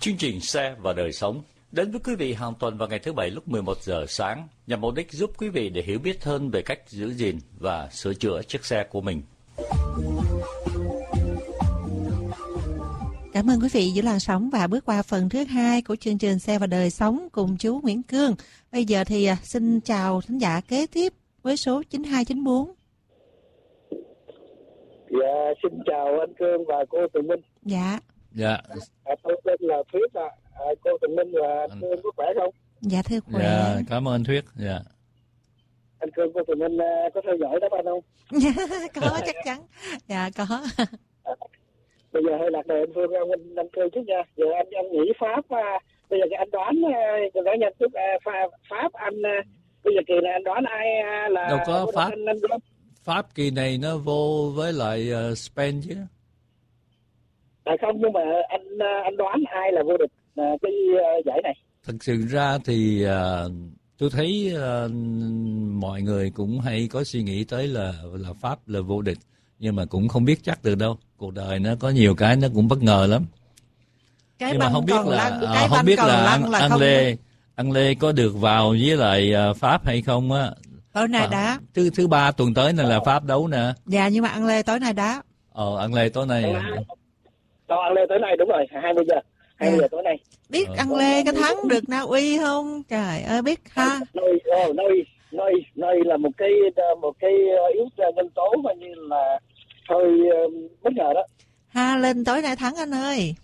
Chương trình Xe và Đời Sống đến với quý vị hàng tuần vào ngày thứ Bảy lúc 11 giờ sáng nhằm mục đích giúp quý vị để hiểu biết hơn về cách giữ gìn và sửa chữa chiếc xe của mình. Cảm ơn quý vị giữ làn sóng và bước qua phần thứ 2 của chương trình Xe và Đời Sống cùng chú Nguyễn Cương. Bây giờ thì xin chào thính giả kế tiếp với số 9294. Dạ, xin chào anh Cương và cô Tường Minh. Dạ. Dạ. Tôi tên là Thuyết ạ. Cô Tường Minh và anh Cương có khỏe không? Dạ thưa khỏe. Dạ, cảm ơn Thuyết. Dạ. Anh Cương, cô Tường Minh có theo dõi đáp anh không? Có chắc chắn. Dạ có. Bây giờ hơi lạc đề anh Phương, anh Cương trước nha. Giờ anh nghĩ Pháp, bây giờ anh đoán nói nhanh chút, Pháp anh bây giờ kỳ này anh đoán ai là đâu có Pháp. Anh Pháp kỳ này nó vô với lại Spain chứ. Không, nhưng mà anh đoán ai là vô địch cái giải này? Thực sự ra thì tôi thấy mọi người cũng hay có suy nghĩ tới là Pháp là vô địch, nhưng mà cũng không biết chắc được đâu. Cuộc đời nó có nhiều cái nó cũng bất ngờ lắm. Cái nhưng mà không biết là anh Lê có được vào với lại Pháp hay không á. Tối nay đá. Thứ ba tuần tới này là Pháp đấu nè. Dạ, nhưng mà anh Lê tối nay đá. Anh Lê tối nay. Anh Lê tối nay đúng rồi, 20 giờ tối nay. Biết anh Lê có thắng được Na Uy không? Trời ơi biết ha. Nơi là một cái yếu nhân tố mà như là hơi bất ngờ đó. Ha, lên tối nay thắng anh ơi.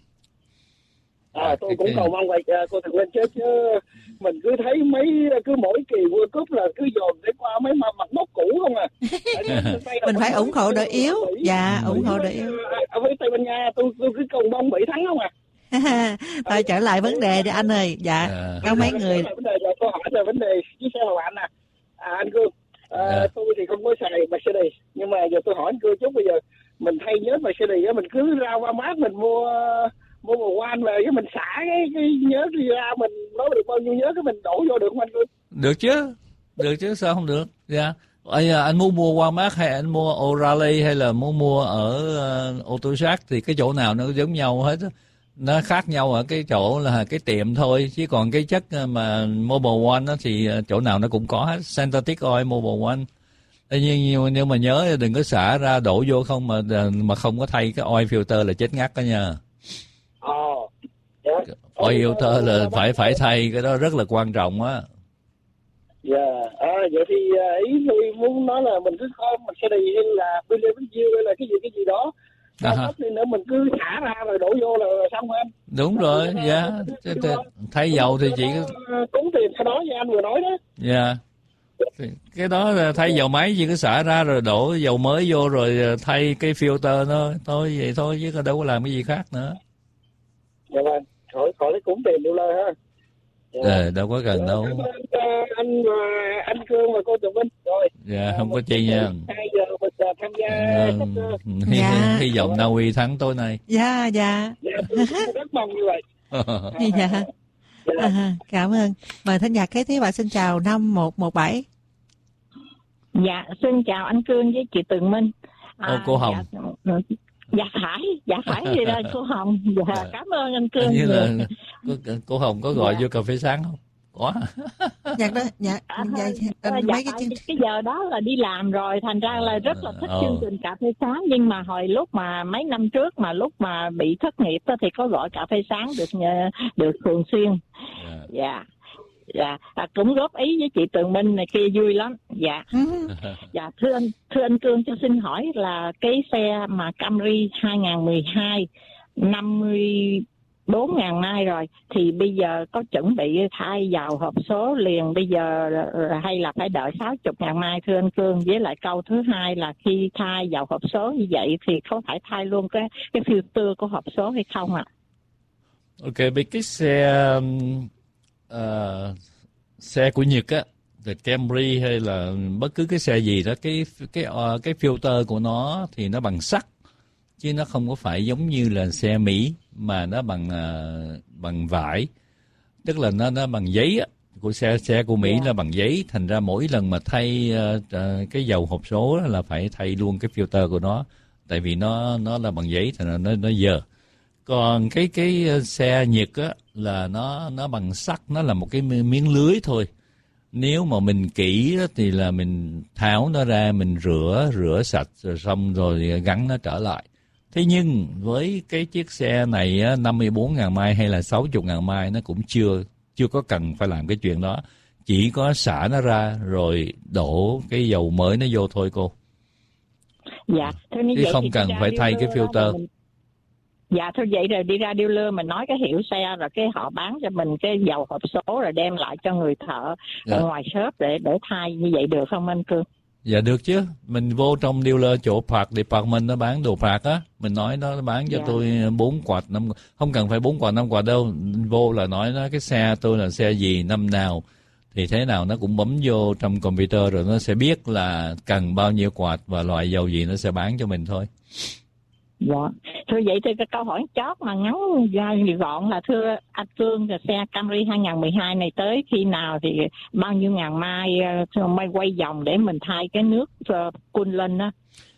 Tôi cũng cầu mong vậy cô Thượng Linh chứ mình cứ thấy cứ mỗi kỳ World Cup là cứ dồn để qua mấy mặt mốc cũ không à. Mình phải ủng hộ đội yếu. Dạ, ủng hộ đội yếu. Ở với Tây Ban Nha tôi cứ cầu mong Mỹ thắng không à. Thôi trở lại vấn đề đi anh ơi. Dạ, có mấy người. Câu hỏi là vấn đề chiếc xe của bạn nè. Anh Cương, tôi thì không có xài Mercedes, nhưng mà giờ tôi hỏi anh Cương chút, bây giờ mình thay nhớ Mercedes á, mình cứ ra qua mát mình mua một quan về cái mình xả cái nhớ đi ra, mình nói được bao nhiêu nhớ cái mình đổ vô được không anh Cương? Được chứ sao không được? Dạ. Anh muốn mua Walmart hay anh mua O'Reilly hay là muốn mua ở AutoZone thì cái chỗ nào nó giống nhau hết. Nó khác nhau ở cái chỗ là cái tiệm thôi, chứ còn cái chất mà Mobil One đó thì chỗ nào nó cũng có hết. Synthetic Oil, Mobil One. Nhưng nếu mà nhớ đừng có xả ra đổ vô không mà không có thay cái oil filter là chết ngắt đó nha. Oil filter là phải thay, cái đó rất là quan trọng á. Vậy thì ý tôi muốn nói là mình cứ coi mình sẽ đi hay là William hay là cái gì đó. Thì nữa mình cứ xả ra rồi đổ vô là xong anh. Đúng rồi, dạ. Thay dầu thì chỉ tốn tiền cái đó như anh vừa nói đó. Dạ. Cái đó là thay dầu máy chỉ có xả ra rồi đổ dầu mới vô rồi thay cái filter nó thôi vậy thôi, chứ đâu có làm cái gì khác nữa. Dạ vâng, khỏi lấy cũng tiền đâu lời ha. Đâu có cần đâu. Anh Cương và cô Tường Minh rồi. Dạ, không có chi nha. 2 giờ mình tham gia. Hy vọng Na Uy thắng tối nay. Dạ. Rất mong như vậy. Dạ. Cảm ơn. Mời thính giả kế tiếp, bạn xin chào 5117. Dạ, xin chào anh Cương với chị Tường Minh. Cô Hồng. Dạ phải vậy đó cô Hồng. Dạ, cảm ơn anh Cương. Như là cô Hồng có gọi vô cà phê sáng không? Có. Cái giờ đó là đi làm rồi, thành ra là rất là thích chương trình cà phê sáng, nhưng mà hồi lúc mà mấy năm trước mà lúc mà bị thất nghiệp thì có gọi cà phê sáng được thường xuyên. Dạ, cũng góp ý với chị Tường Minh này kia vui lắm. Dạ. Dạ, thưa anh Cương, cho xin hỏi là cái xe mà Camry 2012 54.000 mai rồi thì bây giờ có chuẩn bị thay vào hộp số liền bây giờ hay là phải đợi 60.000 mai thưa anh Cương? Với lại câu thứ hai là khi thay vào hộp số như vậy thì có phải thay luôn cái filter của hộp số hay không ạ? Ok, với cái xe của Nhật á, the Camry hay là bất cứ cái xe gì đó, cái filter của nó thì nó bằng sắt, chứ nó không có phải giống như là xe Mỹ mà nó bằng vải, tức là nó bằng giấy á. Của xe của Mỹ là bằng giấy, thành ra mỗi lần mà thay cái dầu hộp số là phải thay luôn cái filter của nó, tại vì nó là bằng giấy, thành ra nó dơ. Còn cái xe nhiệt á là nó bằng sắt, nó là một cái miếng lưới thôi. Nếu mà mình kỹ đó, thì là mình tháo nó ra, mình rửa sạch rồi xong rồi gắn nó trở lại. Thế nhưng với cái chiếc xe này á, 54.000 mai hay là 60.000 mai nó cũng chưa có cần phải làm cái chuyện đó. Chỉ có xả nó ra rồi đổ cái dầu mới nó vô thôi cô. Dạ, thôi như chứ vậy không thì cần phải thay cái filter. Dạ thôi vậy rồi đi ra dealer mình nói cái hiệu xe rồi cái họ bán cho mình cái dầu hộp số rồi đem lại cho người thợ ở ngoài shop để thay, như vậy được không anh Cương? Dạ được chứ. Mình vô trong dealer chỗ Park Department nó bán đồ Park á, mình nói nó bán cho tôi 4 quạt 5, không cần phải 4 quạt 5 quạt đâu. Vô là nói nó cái xe tôi là xe gì năm nào thì thế nào nó cũng bấm vô trong computer rồi nó sẽ biết là cần bao nhiêu quạt và loại dầu gì nó sẽ bán cho mình thôi. Dạ. Thôi vậy thì cái câu hỏi chót mà ngắn gọn là thưa anh Cương, xe Camry 2012 này tới khi nào thì bao nhiêu ngàn mai quay vòng để mình thay cái nước cool lên á?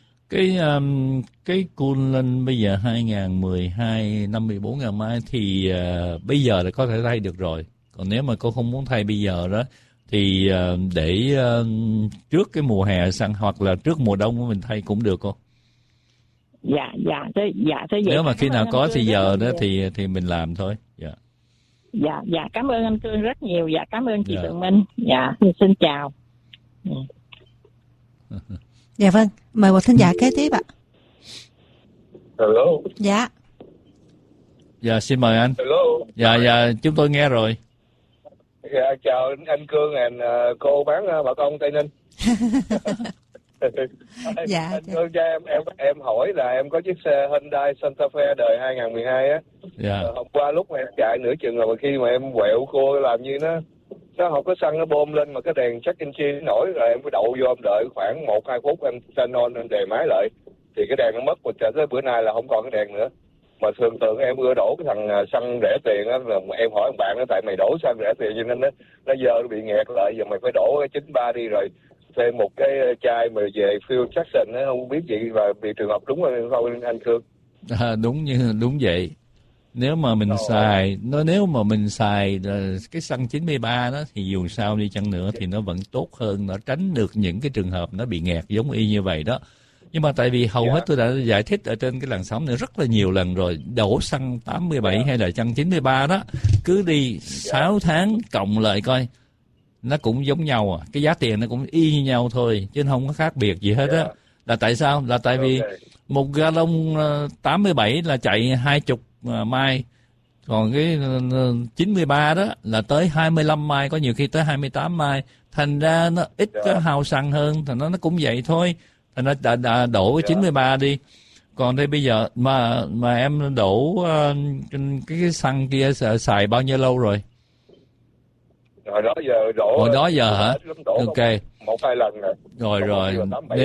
Cái cool lên bây giờ 2012 54.000 mai thì bây giờ là có thể thay được rồi. Còn nếu mà cô không muốn thay bây giờ đó thì để trước cái mùa hè sang hoặc là trước mùa đông của mình thay cũng được cô. Dạ thế vậy. Nếu mà khi nào có thì giờ đó thì mình làm thôi. Dạ cảm ơn anh Cương rất nhiều. Dạ cảm ơn chị Tường Minh. Dạ xin chào. Dạ vâng, mời một thính giả kế tiếp ạ. Hello. Dạ. Dạ xin mời anh. Hello. Dạ chúng tôi nghe rồi. Dạ chào anh Cương cô bán bà con Tây Ninh. Dạ. Anh Cương cho em hỏi là em có chiếc xe Hyundai Santa Fe đời 2012 á. Dạ. Hôm qua lúc mà em chạy nửa chừng rồi, khi mà em quẹo cô làm như nó không có xăng, nó bơm lên mà cái đèn check engine nổi, rồi em phải đậu vô, em đợi khoảng 1-2 phút em turn on, em đề máy lại thì cái đèn nó mất, mà tới bữa nay là không còn cái đèn nữa. Mà thường em ưa đổ cái thằng xăng rẻ tiền á, là em hỏi ông bạn nó tại mày đổ xăng rẻ tiền cho nên nó giờ nó bị nghẹt lại, giờ mày phải đổ cái 93 đi rồi thêm một cái chai mà về fuel injection á, không biết gì và bị trường hợp đúng rồi không anh Cương? Đúng vậy. Nếu mà mình xài cái xăng 93 đó thì dù sao đi chăng nữa thì nó vẫn tốt hơn, nó tránh được những cái trường hợp nó bị nghẹt giống y như vậy đó. Nhưng mà tại vì hầu hết tôi đã giải thích ở trên cái làn sóng này rất là nhiều lần rồi, đổ xăng 87 hay là xăng 93 đó, cứ đi 6 tháng cộng lại coi, nó cũng giống nhau à, cái giá tiền nó cũng y như nhau thôi chứ không có khác biệt gì hết á. Là tại sao? Là tại vì một gallon 87 là chạy 20 mai, còn cái 93 đó là tới 25 mai, có nhiều khi tới 28 mai, thành ra nó ít cái hao xăng hơn, thành nó cũng vậy thôi. Thành ra đã đổ cái 93 đi. Còn đây bây giờ mà em đổ cái xăng kia xài bao nhiêu lâu rồi? Hồi đó giờ đổ. Hồi đó giờ hả? Ok. 1-2 lần rồi. Rồi.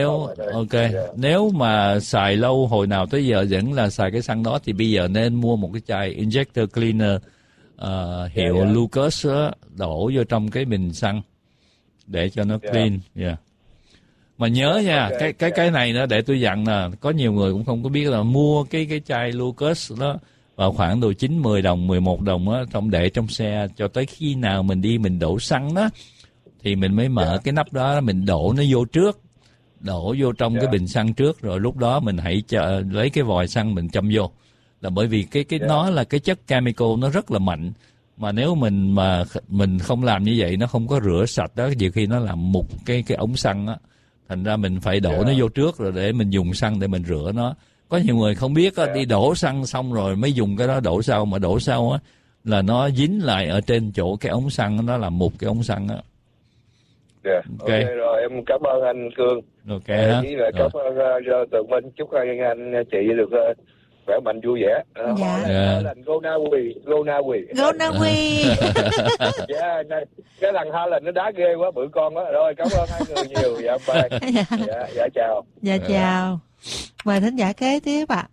Nếu mà xài lâu hồi nào tới giờ vẫn là xài cái xăng đó thì bây giờ nên mua một cái chai injector cleaner hiệu Lucas đổ vô trong cái bình xăng để cho nó clean. Mà nhớ nha, cái này đó để tôi dặn nè, có nhiều người cũng không có biết là mua cái chai Lucas đó vào khoảng độ 9-10 đồng, 11 đồng á, để trong xe cho tới khi nào mình đi mình đổ xăng đó thì mình mới mở cái nắp đó, mình đổ nó vô trước, đổ vô trong cái bình xăng trước, rồi lúc đó mình hãy lấy cái vòi xăng mình châm vô. Là bởi vì nó là cái chất chemical nó rất là mạnh, mà nếu mình không làm như vậy, nó không có rửa sạch đó, nhiều khi nó làm mục cái ống xăng á, thành ra mình phải đổ nó vô trước rồi để mình dùng xăng để mình rửa nó. Có nhiều người không biết đi đổ xăng xong rồi mới dùng cái đó đổ sau, mà đổ sau á là nó dính lại ở trên chỗ cái ống xăng, nó làm mục cái ống xăng á. Ok rồi, em cảm ơn anh Cương. Ok với lại cảm ơn Tường Minh, chúc anh chị được khỏe mạnh vui vẻ. Go Na Uy. Cái thằng Haaland nó đá ghê quá, bự con quá. Rồi cảm ơn hai người nhiều. Dạ chào. Dạ chào. Mời thính giả kế tiếp ạ.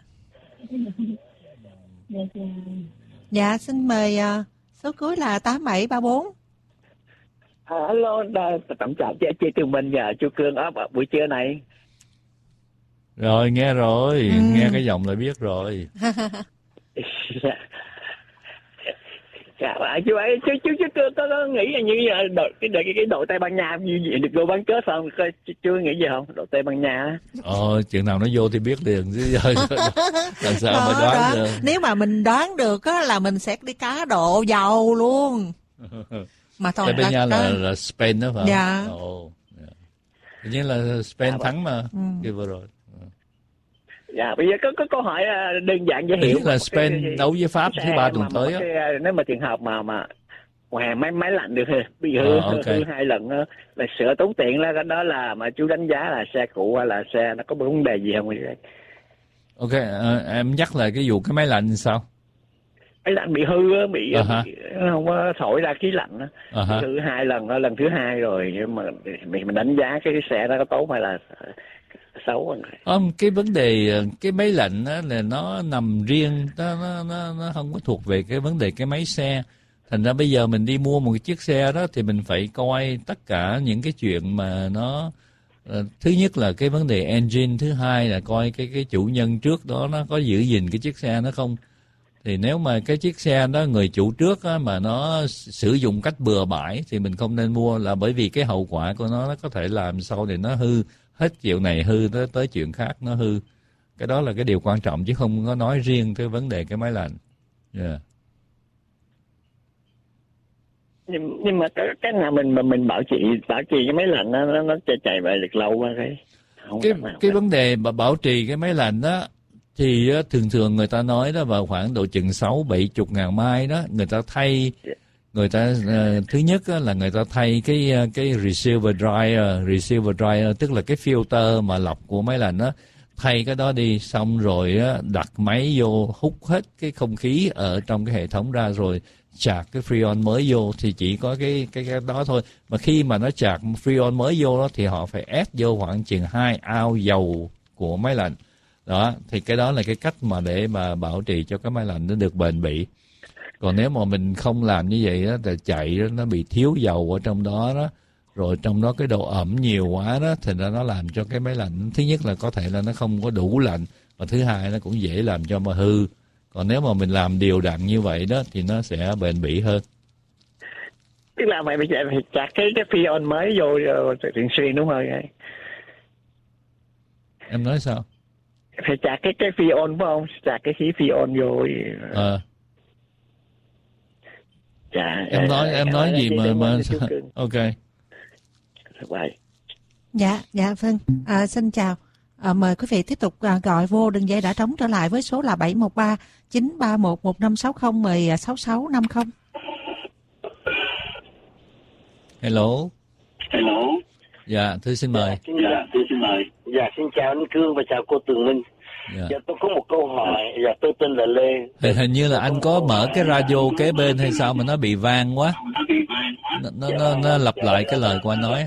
Dạ xin mời số cuối là 8734. Hello, tổng chào chị Tường Minh và chú Cương ở buổi trưa này. Rồi nghe rồi, nghe cái giọng là biết rồi. Chú ấy chú có nghĩ là như cái đội Tây Ban Nha như vậy được vô bán kết không? Chú nghĩ gì không? Đội Tây Ban Nha. Chuyện nào nó vô thì biết liền chứ làm sao mà đoán được. Nếu mà mình đoán được á là mình sẽ đi cá độ giàu luôn. Mà thôi Tây Ban Nha là Spain đó phải không? Dạ. Tự nhiên là Spain thắng mà kia vừa rồi. Dạ, bây giờ có câu hỏi đơn giản dễ hiểu. Là Spain đấu với Pháp thứ 3 tuần tới á. Nếu mà trường hợp mà ngoài máy lạnh được bị hư 2 lần là sửa tốn tiền là cái đó là mà chú đánh giá là xe cũ hay là xe nó có vấn đề gì không? Ok, em nhắc lại cái vụ cái máy lạnh sao? Máy lạnh bị hư á, bị không có thổi ra khí lạnh á. Hư 2 lần, lần thứ 2 rồi, nhưng mà mình đánh giá cái xe đó có tốt hay là xấu. Cái vấn đề cái máy lạnh đó là nó nằm riêng, nó không có thuộc về cái vấn đề cái máy xe. Thành ra bây giờ mình đi mua một cái chiếc xe đó thì mình phải coi tất cả những cái chuyện mà nó thứ nhất là cái vấn đề engine, thứ hai là coi cái chủ nhân trước đó nó có giữ gìn cái chiếc xe nó không. Thì nếu mà cái chiếc xe đó người chủ trước á, mà nó sử dụng cách bừa bãi thì mình không nên mua, là bởi vì cái hậu quả của nó có thể làm sau này nó hư, hết chuyện này hư tới chuyện khác nó hư. Cái đó là cái điều quan trọng chứ không có nói riêng cái vấn đề cái máy lạnh. Nhưng mà cái nào mình bảo trì cái máy lạnh nó chạy về được lâu quá cái vấn đề mà bảo trì cái máy lạnh đó thì thường người ta nói đó vào khoảng độ chừng 60-70 ngàn mai đó người ta thay. Người ta thứ nhất là người ta thay cái receiver dryer tức là cái filter mà lọc của máy lạnh đó, thay cái đó đi, xong rồi đặt máy vô hút hết cái không khí ở trong cái hệ thống ra rồi chạc cái freon mới vô, thì chỉ có cái đó thôi. Mà khi mà nó chạc freon mới vô đó thì họ phải ép vô khoảng chừng 2 ao dầu của máy lạnh đó, thì cái đó là cái cách mà để mà bảo trì cho cái máy lạnh nó được bền bỉ. Còn nếu mà mình không làm như vậy đó, thì chạy đó, nó bị thiếu dầu ở trong đó đó, rồi trong đó cái độ ẩm nhiều quá đó, thì nó làm cho cái máy lạnh thứ nhất là có thể là nó không có đủ lạnh, và thứ hai nó cũng dễ làm cho mà hư. Còn nếu mà mình làm đều đặn như vậy đó thì nó sẽ bền bỉ hơn. Tức là mày phải chặt cái freon mới vô thường xuyên đúng không? Em nói sao? Phải chặt cái freon phải không? Chặt cái khí freon vô. Dạ, em nói gì mà ok. Dạ vâng. Xin chào. Mời quý vị tiếp tục gọi vô đường dây đã trống trở lại với số là 713 931 1560 mời 6650. Hello. Dạ, thưa xin mời. Dạ, xin chào anh Cương và chào cô Tường Minh. Dạ, tôi có một câu hỏi. Dạ, tôi tên là Lê. Hình như là anh có mở cái radio kế bên hay sao mà nó bị vang quá. Nó lặp lại cái lời của anh nói.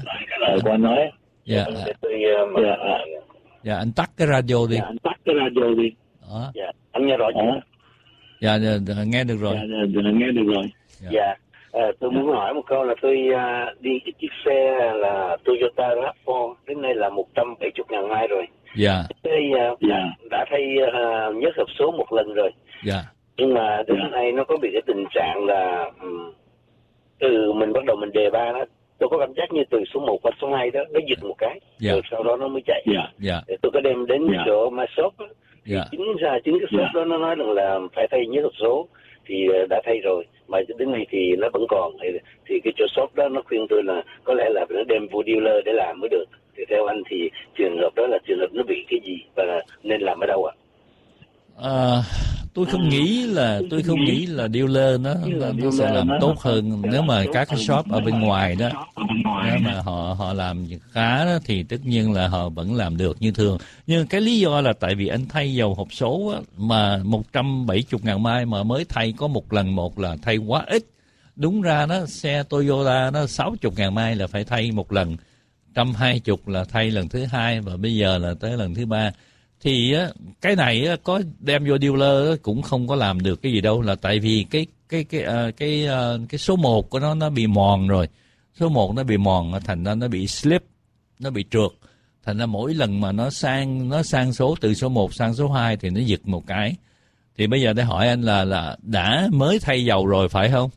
Dạ, anh tắt cái radio đi. Đó. Dạ, anh nghe rõ chưa? Dạ, nghe được rồi. Dạ. Tôi muốn hỏi một câu là tôi đi cái chiếc xe là Toyota RAV4 đến nay là 170 ngàn mai rồi. Dạ. Đã thay nhớt hộp số một lần rồi. Dạ. Nhưng mà đến nay nó có bị cái tình trạng là từ mình bắt đầu mình đề ba đó, tôi có cảm giác như từ số 1 qua số 2 đó nó giật một cái, rồi sau đó nó mới chạy. Tôi có đem đến chỗ MyShop đó, thì chính cái shop đó nó nói rằng là phải thay nhớt hộp số, thì đã thay rồi mà đến nay thì nó vẫn còn, thì cái chỗ shop đó nó khuyên tôi là có lẽ là nó đem vô dealer để làm mới được. Thì theo anh thì trường hợp đó là trường hợp nó bị cái gì và nên làm ở đâu ạ? Tôi không nghĩ là dealer nó sẽ làm tốt hơn. Nếu mà các cái shop ở bên ngoài đó, nếu mà họ làm khá đó, thì tất nhiên là họ vẫn làm được như thường. Nhưng cái lý do là tại vì anh thay dầu hộp số á, mà 170 ngàn mai mà mới thay có một lần một là thay quá ít. Đúng ra nó xe Toyota nó 60 ngàn mai là phải thay một lần, 120 là thay lần thứ hai, và bây giờ là tới lần thứ ba. Thì cái này có đem vô dealer cũng không có làm được cái gì đâu, là tại vì cái số 1 của nó bị mòn rồi. Số 1 nó bị mòn, thành ra nó bị slip, nó bị trượt. Thành ra mỗi lần mà nó sang số từ số 1 sang số 2 thì nó giật một cái. Thì bây giờ để hỏi anh là đã mới thay dầu rồi phải không?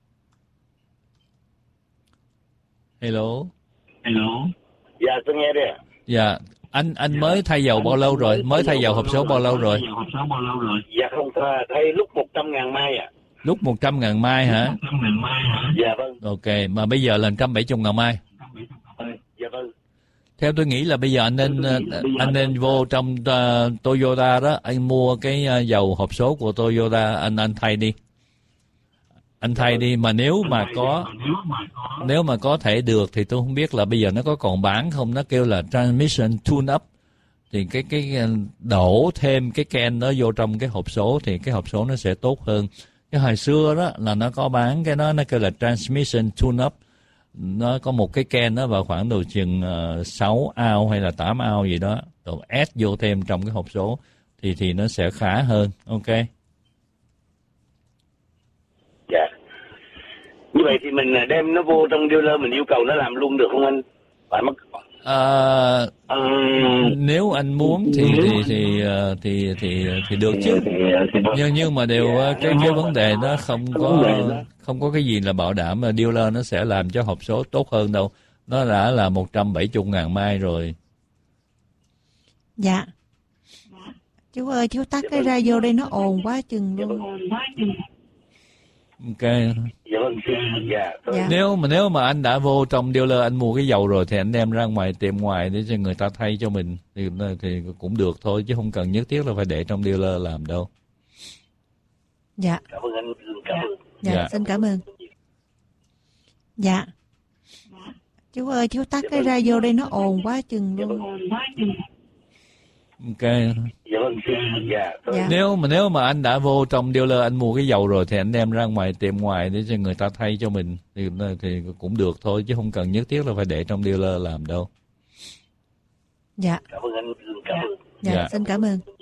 Hello. Dạ, tôi nghe đây ạ. Dạ, anh mới thay dầu bao lâu rồi? Mới thay dầu hộp số bao lâu rồi? Dạ không, thay lúc 100.000 mai ạ. Lúc 100.000 mai hả? Dạ vâng. Ok, mà bây giờ là 170.000 mai. Dạ vâng. Theo tôi nghĩ là bây giờ anh nên vô trong Toyota đó, anh mua cái dầu hộp số của Toyota, anh thay đi. Anh thay đi, mà nếu mà có thể được thì tôi không biết là bây giờ nó có còn bán không. Nó kêu là transmission tune up, thì cái đổ thêm cái ken đó vô trong cái hộp số thì cái hộp số nó sẽ tốt hơn. Cái hồi xưa đó là nó có bán cái nó kêu là transmission tune up, nó có một cái ken đó vào khoảng độ chừng 6 ao hay là 8 ao gì đó, rồi ép vô thêm trong cái hộp số thì nó sẽ khá hơn. Ok. Dạ. Như vậy thì mình đem nó vô trong dealer, mình yêu cầu nó làm luôn được không anh? Phải mất. Nếu anh muốn thì được chứ. Nhưng mà đều cái vấn đề nó không có cái gì là bảo đảm là dealer nó sẽ làm cho hộp số tốt hơn đâu. Nó đã là 170.000 mai rồi. Dạ. Chú ơi, chú tắt cái radio đây, nó ồn quá chừng luôn. Ok. Nếu mà anh đã vô trong dealer, anh mua cái dầu rồi thì anh đem ra ngoài tiệm ngoài để cho người ta thay cho mình thì cũng được thôi, chứ không cần nhất thiết là phải để trong dealer làm đâu. Dạ. Cảm ơn anh. Cảm ơn. Dạ, xin cảm ơn. Dạ. Chú ơi, chú tắt cái radio đây, nó ồn quá chừng luôn. Ok. Nếu mà anh đã vô trong dealer, anh mua cái dầu rồi thì anh đem ra ngoài tiệm ngoài để cho người ta thay cho mình thì cũng được thôi, chứ không cần nhất thiết là phải để trong dealer làm đâu. Dạ. Cảm ơn anh. Cảm ơn. Dạ, xin cảm ơn.